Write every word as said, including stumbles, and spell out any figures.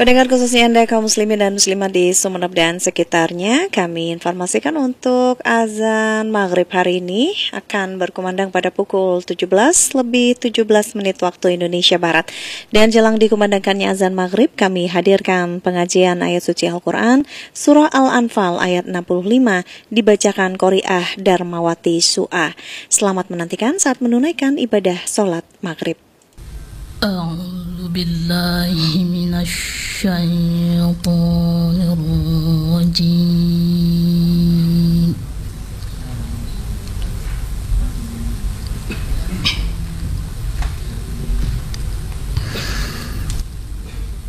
Pendengar khususnya Anda kaum muslimin dan muslimat di Sumeneb dan sekitarnya, kami informasikan untuk azan maghrib hari ini akan berkumandang pada pukul tujuh belas lebih tujuh belas menit waktu Indonesia Barat. Dan jelang dikumandangkannya azan maghrib, kami hadirkan pengajian ayat suci Al-Quran Surah Al-Anfal ayat enam puluh lima dibacakan Qori'ah Darmawati Su'ah. Selamat menantikan saat menunaikan ibadah sholat maghrib. A'udzu billahi minasy syaithanir rajim.